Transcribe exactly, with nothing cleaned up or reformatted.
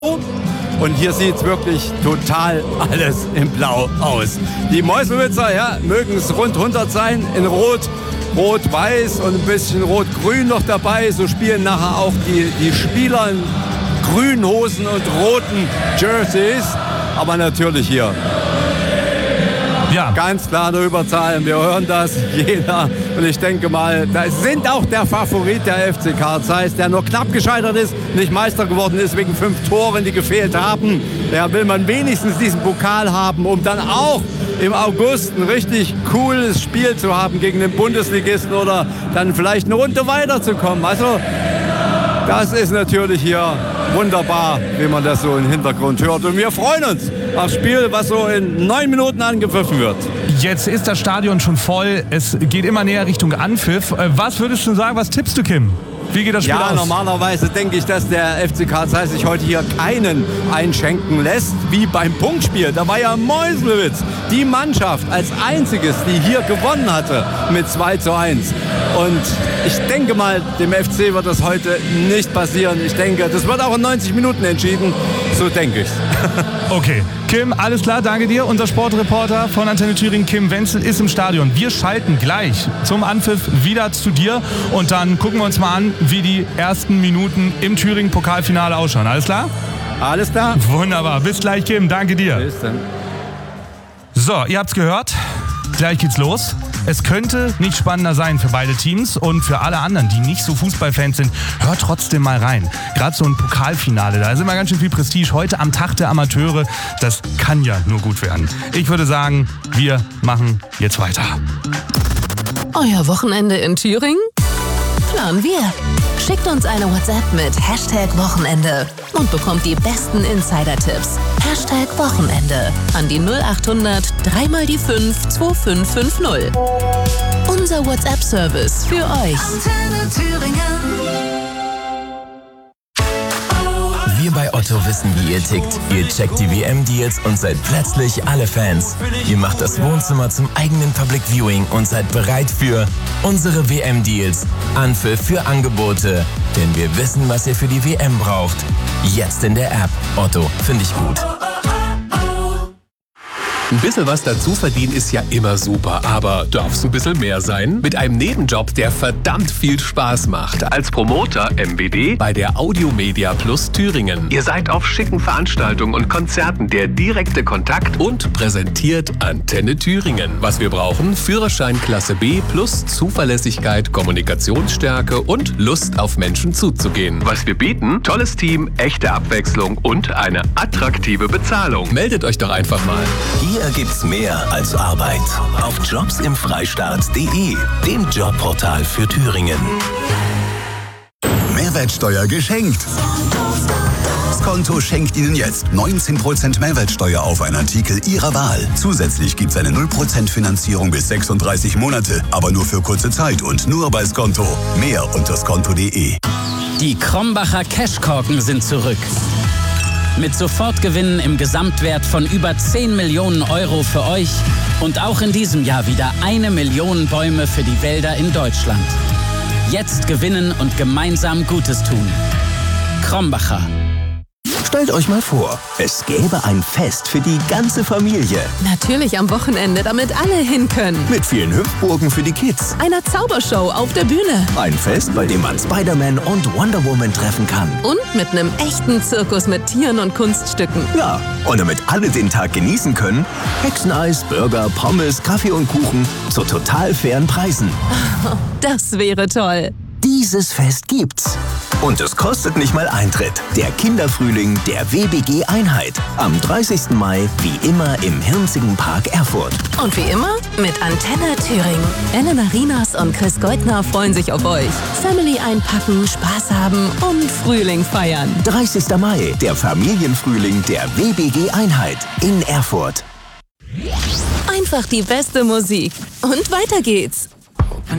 Und hier sieht es wirklich total alles in Blau aus. Die Meuselwitzer, ja, mögen es rund hundert sein, in Rot, Rot-Weiß und ein bisschen Rot-Grün noch dabei. So spielen nachher auch die, die Spieler in grünen Hosen und roten Jerseys. Aber natürlich hier. Ja. Ganz klar eine Überzahl. Wir hören das, jeder. Und ich denke mal, da sind auch der Favorit der F C Karl Zeiss, der nur knapp gescheitert ist, nicht Meister geworden ist wegen fünf Toren, die gefehlt haben. Da will man wenigstens diesen Pokal haben, um dann auch im August ein richtig cooles Spiel zu haben gegen den Bundesligisten oder dann vielleicht eine Runde weiterzukommen. Also das ist natürlich hier wunderbar, wie man das so im Hintergrund hört. Und wir freuen uns aufs Spiel, was so in neun Minuten angepfiffen wird. Jetzt ist das Stadion schon voll. Es geht immer näher Richtung Anpfiff. Was würdest du sagen, was tippst du, Kim? Wie geht das Spiel ja, aus? Ja, normalerweise denke ich, dass der F C Karl Zeiss sich heute hier keinen einschenken lässt, wie beim Punktspiel. Da war ja Meuselwitz die Mannschaft als einziges, die hier gewonnen hatte mit zwei zu eins. Und ich denke mal, dem F C wird das heute nicht passieren. Ich denke, das wird auch in neunzig Minuten entschieden. So denke ich. Okay. Kim, alles klar, danke dir. Unser Sportreporter von Antenne Thüringen, Kim Wenzel, ist im Stadion. Wir schalten gleich zum Anpfiff wieder zu dir und dann gucken wir uns mal an, wie die ersten Minuten im Thüringen-Pokalfinale ausschauen. Alles klar? Alles klar. Wunderbar. Bis gleich, Kim. Danke dir. Bis dann. So, ihr habt's gehört. Gleich geht's los. Es könnte nicht spannender sein für beide Teams und für alle anderen, die nicht so Fußballfans sind, hört trotzdem mal rein. Gerade so ein Pokalfinale, da ist immer ganz schön viel Prestige. Heute am Tag der Amateure, das kann ja nur gut werden. Ich würde sagen, wir machen jetzt weiter. Euer Wochenende in Thüringen? Planen wir. Schickt uns eine WhatsApp mit Hashtag Wochenende und bekommt die besten Insider-Tipps. Hashtag Wochenende an die null acht hundert drei mal die fünf zwei fünf fünf null. Unser WhatsApp-Service für euch. Antenne Thüringen. Wir bei Otto wissen, wie ihr tickt. Ihr checkt die W M-Deals und seid plötzlich alle Fans. Ihr macht das Wohnzimmer zum eigenen Public Viewing und seid bereit für unsere W M-Deals. Anpfiff für Angebote. Denn wir wissen, was ihr für die W M braucht. Jetzt in der App. Otto, finde ich gut. Ein bisschen was dazu verdienen ist ja immer super, aber darf es ein bisschen mehr sein? Mit einem Nebenjob, der verdammt viel Spaß macht. Als Promoter M B D bei der Audiomedia Plus Thüringen. Ihr seid auf schicken Veranstaltungen und Konzerten der direkte Kontakt und präsentiert Antenne Thüringen. Was wir brauchen? Führerschein Klasse B plus Zuverlässigkeit, Kommunikationsstärke und Lust auf Menschen zuzugehen. Was wir bieten? Tolles Team, echte Abwechslung und eine attraktive Bezahlung. Meldet euch doch einfach mal. Hier gibt's mehr als Arbeit. Auf jobs im freistaat punkt de, dem Jobportal für Thüringen. Mehrwertsteuer geschenkt. Skonto schenkt Ihnen jetzt neunzehn Prozent Mehrwertsteuer auf einen Artikel Ihrer Wahl. Zusätzlich gibt's eine null Prozent Finanzierung bis sechsunddreißig Monate, aber nur für kurze Zeit und nur bei Skonto. Mehr unter skonto punkt de. Die Krombacher Cashkorken sind zurück. Mit Sofortgewinnen im Gesamtwert von über zehn Millionen Euro für euch und auch in diesem Jahr wieder eine Million Bäume für die Wälder in Deutschland. Jetzt gewinnen und gemeinsam Gutes tun. Krombacher. Stellt euch mal vor, es gäbe ein Fest für die ganze Familie. Natürlich am Wochenende, damit alle hin können. Mit vielen Hüpfburgen für die Kids. Einer Zaubershow auf der Bühne. Ein Fest, bei dem man Spider-Man und Wonder Woman treffen kann. Und mit einem echten Zirkus mit Tieren und Kunststücken. Ja, und damit alle den Tag genießen können, Hexeneis, Burger, Pommes, Kaffee und Kuchen zu total fairen Preisen. Das wäre toll. Dieses Fest gibt's. Und es kostet nicht mal Eintritt. Der Kinderfrühling der W B G Einheit. Am dreißigsten Mai, wie immer, im Hirnzigen Park Erfurt. Und wie immer mit Antenne Thüringen. Elena Rinas und Chris Goldner freuen sich auf euch. Family einpacken, Spaß haben und Frühling feiern. dreißigsten Mai, der Familienfrühling der W B G Einheit in Erfurt. Einfach die beste Musik. Und weiter geht's.